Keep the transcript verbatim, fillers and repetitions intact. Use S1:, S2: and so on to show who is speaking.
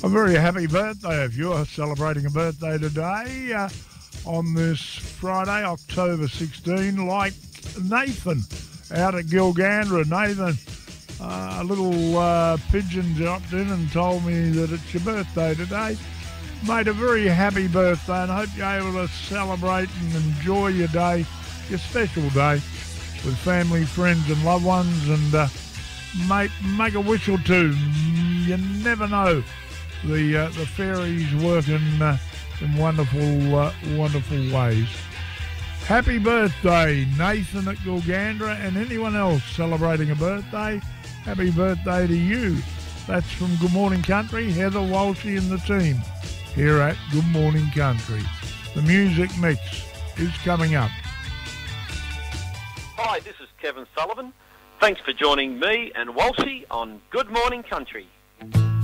S1: very happy birthday if you're celebrating a birthday today uh, on this Friday, October sixteenth, like Nathan out at Gilgandra. Nathan, uh, a little uh, pigeon jumped in and told me that it's your birthday today. Mate, a very happy birthday, and I hope you're able to celebrate and enjoy your day, your special day, with family, friends and loved ones, and uh, mate, make a wish or two. You never know. The uh, the fairies work in, uh, in wonderful, uh, wonderful ways. Happy birthday, Nathan at Gilgandra, and anyone else celebrating a birthday, happy birthday to you. That's from Good Morning Country, Heather Walshy and the team here at Good Morning Country. The music mix is coming up.
S2: Hi, this is Kevin Sullivan. Thanks for joining me and Walshy on Good Morning Country.